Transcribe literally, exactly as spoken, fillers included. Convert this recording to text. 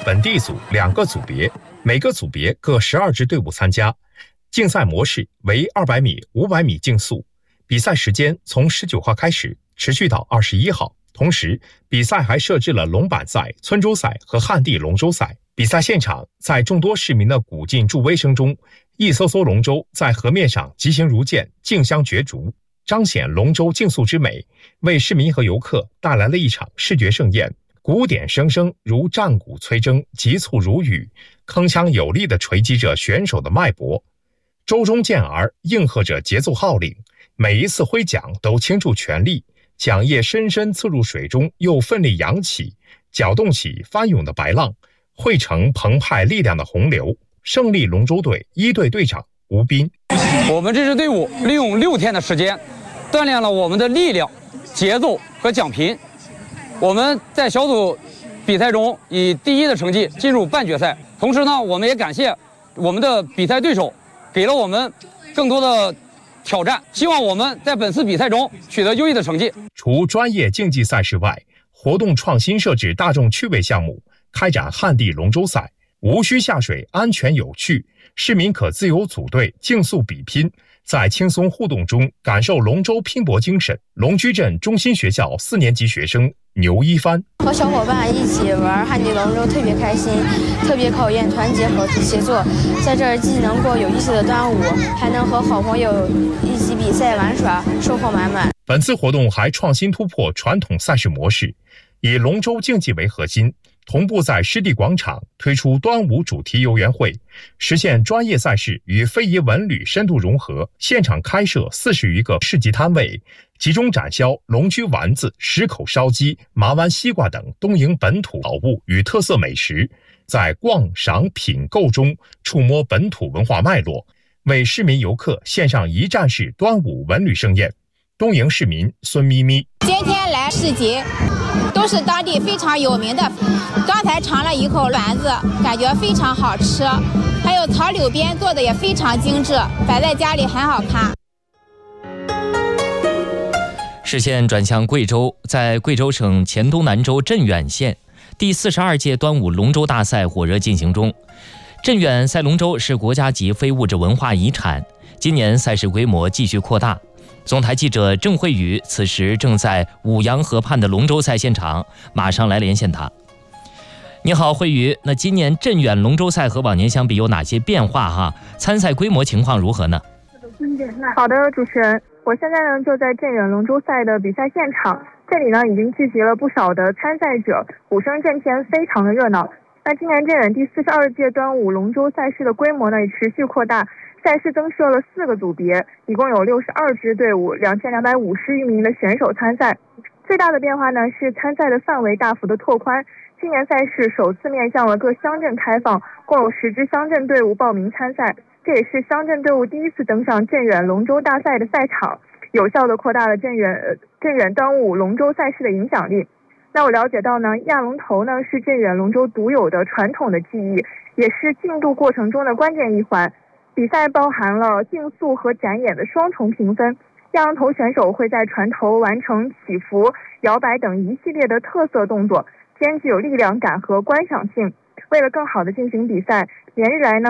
本地组两个组别，每个组别各十二支队伍参加。竞赛模式为二百米、五百米竞速，比赛时间从十九号开始，持续到二十一号。同时，比赛还设置了龙板赛、村州赛和旱地龙舟赛。比赛现场，在众多市民的鼓劲助威声中，一艘艘龙舟在河面上疾行如箭，竞相角逐，彰显龙舟竞速之美，为市民和游客带来了一场视觉盛宴。鼓点声声如战鼓催征，急促如雨，铿锵有力地锤击着选手的脉搏。舟中健儿应和着节奏号令，每一次挥桨都倾注全力，桨叶深深刺入水中，又奋力扬起，搅动起翻涌的白浪，汇成澎湃力量的洪流。胜利龙舟队一队队长吴斌： 我们这支队伍利用六天的时间，锻炼了我们的力量、节奏和桨频。我们在小组比赛中以第一的成绩进入半决赛。同时呢，我们也感谢我们的比赛对手，给了我们更多的挑战，希望我们在本次比赛中取得优异的成绩。 除专业竞技赛事外，活动创新设置大众趣味项目，开展旱地龙舟赛，无需下水，安全有趣，市民可自由组队竞速比拼，在轻松互动中感受龙舟拼搏精神。龙居镇中心学校四年级学生牛一帆： 和小伙伴一起玩旱地龙舟特别开心，特别考验团结和协作。在这儿既能过有意思的端午，还能和好朋友一起比赛玩耍，收获满满。 本次活动还创新突破传统赛事模式，以龙舟竞技为核心，同步在湿地广场推出端午主题游园会，实现专业赛事与非遗文旅深度融合。现场开设四十余个市集摊位，集中展销龙居丸子、石口烧鸡、麻湾西瓜等东营本土宝物与特色美食，在逛赏品购中触摸本土文化脉络，为市民游客献上一站式端午文旅盛宴。东营市民孙咪咪： 今天来市集都是当地非常有名的，刚才尝了一口丸子，感觉非常好吃，还有草柳边做的也非常精致，摆在家里很好看。 视线转向贵州，在贵州省黔东南州镇远县，第四十二届端午龙舟大赛火热进行中。镇远赛龙舟是国家级非物质文化遗产，今年赛事规模继续扩大。总台记者郑慧宇此时正在五羊河畔的龙舟赛现场，马上来连线他。你好，慧宇。那今年镇远龙舟赛和往年相比有哪些变化哈？参赛规模情况如何呢？ 好的，主持人，我现在呢就在镇远龙舟赛的比赛现场，这里呢已经聚集了不少的参赛者，鼓声震天，非常的热闹。那今年镇远第四十二届端午龙舟赛事的规模呢也持续扩大，赛事增设了四个组别，一共有六十二支队伍，两千两百五十余名的选手参赛。最大的变化呢是参赛的范围大幅的拓宽，今年赛事首次面向了各乡镇开放，共有十支乡镇队伍报名参赛，这也是乡镇队伍第一次登上镇远龙舟大赛的赛场，有效的扩大了镇远呃镇远端午龙舟赛事的影响力。那我了解到呢，压龙头呢是镇远龙舟独有的传统的技艺，也是竞渡过程中的关键一环。比赛包含了竞速和展演的双重评分，压龙头选手会在船头完成起伏、摇摆等一系列的特色动作，兼具有力量感和观赏性。为了更好的进行比赛，连日来呢，